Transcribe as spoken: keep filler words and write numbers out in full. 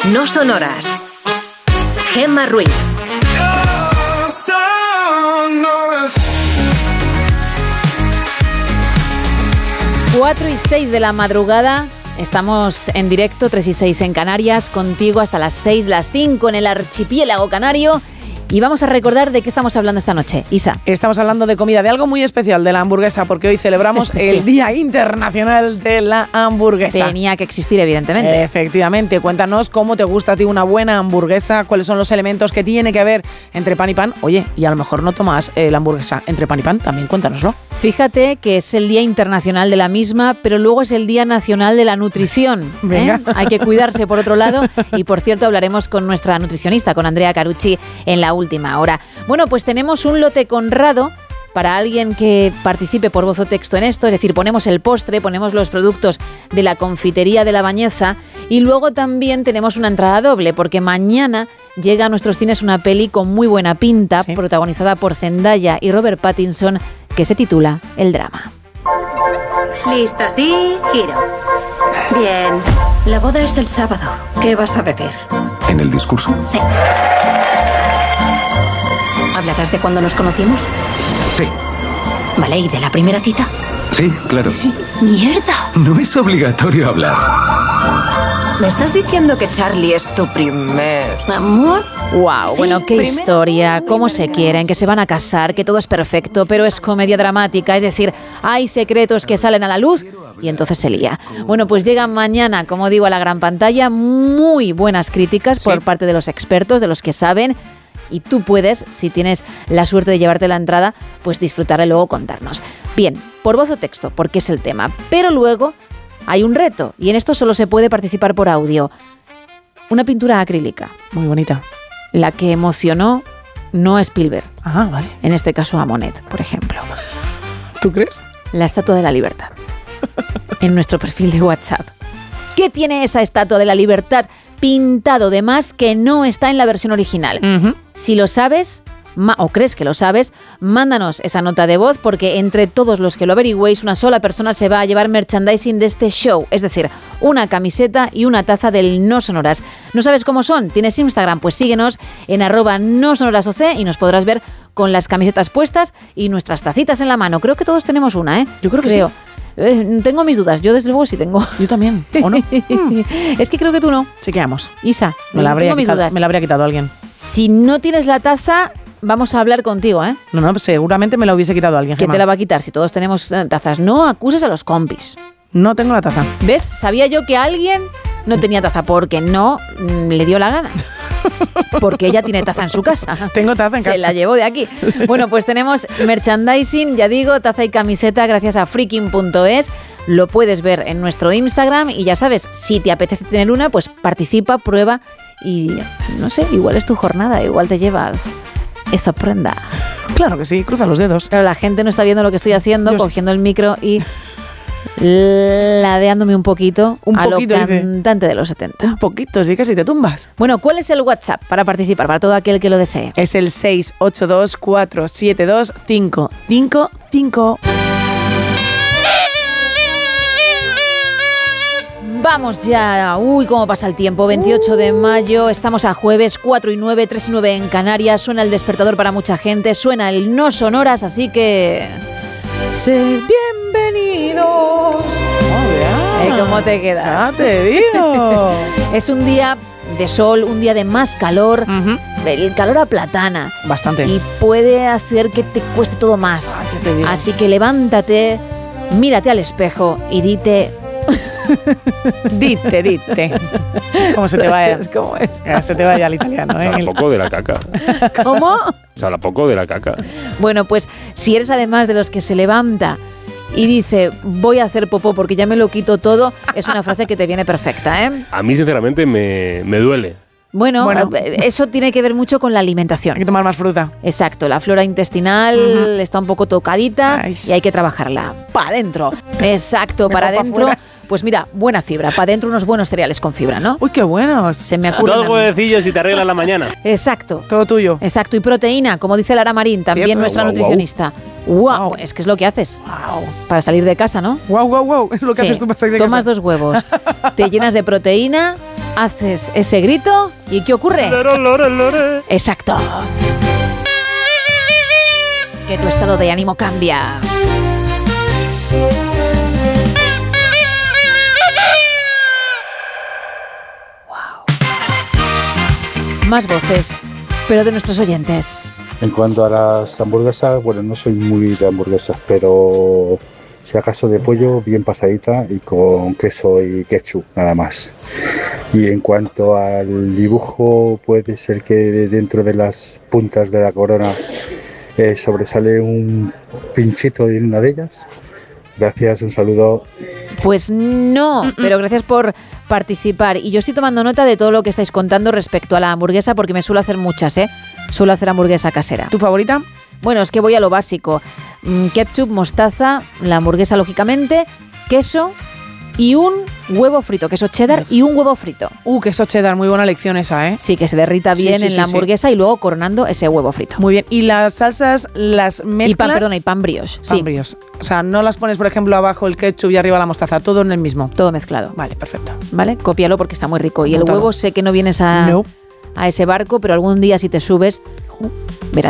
No sonoras. Gemma Ruiz. cuatro y seis de la madrugada, estamos en directo, tres y seis en Canarias, contigo hasta las seis, las cinco en el archipiélago canario. Y vamos a recordar de qué estamos hablando esta noche. Isa. Estamos hablando de comida, de algo muy especial, de la hamburguesa, porque hoy celebramos el Día Internacional de la Hamburguesa. Tenía que existir, evidentemente. Efectivamente. Cuéntanos cómo te gusta a ti una buena hamburguesa, cuáles son los elementos que tiene que haber entre pan y pan. Oye, y a lo mejor no tomas eh, la hamburguesa entre pan y pan, también cuéntanoslo. Fíjate que es el Día Internacional de la misma, pero luego es el Día Nacional de la Nutrición. Venga. ¿eh? Hay que cuidarse por otro lado. Y por cierto, hablaremos con nuestra nutricionista, con Andrea Carucci, en la última hora. Bueno, pues tenemos un lote Conrado para alguien que participe por voz o texto en esto, es decir, ponemos el postre, ponemos los productos de la confitería de La Bañeza y luego también tenemos una entrada doble, porque mañana llega a nuestros cines una peli con muy buena pinta, sí, protagonizada por Zendaya y Robert Pattinson, que se titula El drama. Listo, sí, giro. Bien, la boda es el sábado. ¿Qué vas a decir? ¿En el discurso? Sí. ¿Hablarás de cuando nos conocimos? Sí. Vale, ¿y de la primera cita? Sí, claro. ¡Mierda! No es obligatorio hablar. ¿Me estás diciendo que Charlie es tu primer amor? Wow, Sí, bueno, qué primero, historia, cómo se primero. quieren, que se van a casar, que todo es perfecto, pero es comedia dramática, es decir, hay secretos que salen a la luz y entonces se lía. Bueno, pues llegan mañana, como digo, a la gran pantalla, muy buenas críticas por Sí. parte de los expertos, de los que saben. Y tú puedes, si tienes la suerte de llevarte la entrada, pues disfrutarla y luego contarnos. Bien, por voz o texto, porque es el tema. Pero luego hay un reto, y en esto solo se puede participar por audio. Una pintura acrílica, Muy bonita. la que emocionó no a Spielberg, Ah, vale. en este caso a Monet, por ejemplo. ¿Tú crees? La Estatua de la Libertad, en nuestro perfil de WhatsApp. ¿Qué tiene esa Estatua de la Libertad pintado de más que no está en la versión original? Uh-huh. Si lo sabes, ma- o crees que lo sabes, mándanos esa nota de voz, porque entre todos los que lo averigüéis, una sola persona se va a llevar merchandising de este show, es decir, una camiseta y una taza del No Sonoras. ¿No sabes cómo son? ¿Tienes Instagram? Pues síguenos en arroba no sonoras oc y nos podrás ver con las camisetas puestas y nuestras tacitas en la mano. Creo que todos tenemos una, ¿eh? Yo creo que creo. Eh, tengo mis dudas, yo desde luego sí tengo. Yo también, ¿o no? Mm. Es que creo que tú no. Sí que vamos. Isa, Me la, habría tengo mis quitado, dudas. me la habría quitado alguien. Si no tienes la taza, vamos a hablar contigo, ¿eh? No, no, seguramente me la hubiese quitado alguien, ¿Quién Gemma. te la va a quitar si todos tenemos eh, tazas? No acuses a los compis. No tengo la taza. ¿Ves? Sabía yo que alguien no tenía taza porque no mm, le dio la gana. Porque ella tiene taza en su casa. Tengo taza en Se casa. la llevó de aquí. Bueno, pues tenemos merchandising, ya digo, taza y camiseta gracias a freaking punto es. Lo puedes ver en nuestro Instagram y ya sabes, si te apetece tener una, pues participa, prueba y no sé, igual es tu jornada, igual te llevas esa prenda. Claro que sí, cruza los dedos. Pero la gente no está viendo lo que estoy haciendo, Yo sí. cogiendo el micro y ladeándome un poquito Un a poquito, lo dice. cantante de los setenta. Un poquito, sí que si te tumbas. Bueno, ¿cuál es el WhatsApp para participar, para todo aquel que lo desee? Es el seis ocho dos cuatro siete dos cinco cinco cinco. Vamos ya, uy, cómo pasa el tiempo, veintiocho de mayo, estamos a jueves, cuatro y nueve, tres y nueve en Canarias, suena el despertador para mucha gente, suena el No Sonoras, así que... ¡Sed bienvenidos! ¿Eh, ¿Cómo te quedas? Ah, te digo. Es un día de sol, un día de más calor, Ujú. el calor aplatana Bastante. y puede hacer que te cueste todo más. Ah, ya te digo. Así que levántate, mírate al espejo y dite... Dite, dite. Como se te vaya. Es como esto. Se te vaya el italiano, Se ¿eh? habla poco de la caca. ¿Cómo? Se habla poco de la caca. Bueno, pues si eres además de los que se levanta y dice voy a hacer popó porque ya me lo quito todo, es una frase que te viene perfecta, ¿eh? A mí, sinceramente, me, me duele. Bueno, Bueno. eh, eso tiene que ver mucho con la Hay alimentación. que tomar más fruta. Exacto, la flora intestinal Ujú. está un poco tocadita Ay. y hay que trabajarla. Para adentro. Exacto, Mejor para pa' adentro. fuera. Pues mira, buena fibra. Para adentro unos buenos cereales con fibra, ¿no? Uy, qué buenos. Se me ocurre. Dos huevecillos y te arreglas la mañana. Exacto. Todo tuyo. Exacto, y proteína, como dice Lara Marín, también Cierto. nuestra Guau, guau. nutricionista. ¡Wow! Guau. Es que es lo que haces Wow. para salir de casa, ¿no? Wow, wow, wow. Es lo que Sí. haces tú para salir de Tomas casa. dos huevos, te llenas de proteína haces ese grito y ¿qué ocurre? Exacto. Que tu estado de ánimo cambia. Más voces, pero de nuestros oyentes. En cuanto a las hamburguesas, bueno, no soy muy de hamburguesas, pero si acaso de pollo, bien pasadita y con queso y ketchup, nada más. Y en cuanto al dibujo, puede ser que dentro de las puntas de la corona eh, sobresale un pinchito de una de ellas. Gracias, un saludo. Pues no, pero gracias por participar. Y yo estoy tomando nota de todo lo que estáis contando respecto a la hamburguesa, porque me suelo hacer muchas, ¿eh? Suelo hacer hamburguesa casera. ¿Tu favorita? Bueno, es que voy a lo básico. Mm, ketchup, mostaza, la hamburguesa lógicamente, queso y un huevo frito, queso cheddar y un huevo frito. Uh, queso cheddar, muy buena elección esa, ¿eh? Sí, que se derrita bien sí, sí, en sí, la sí. hamburguesa y luego coronando ese huevo frito. Muy bien. ¿Y las salsas las mezclas? Y pan, perdona, y pan brioche. Pan Sí, brioche. O sea, no las pones, por ejemplo, abajo el ketchup y arriba la mostaza, todo en el mismo. todo mezclado. Vale, perfecto. ¿Vale? Cópialo porque está muy rico. Y el Apuntado. huevo sé que no vienes a, No. a ese barco, pero algún día si te subes, verás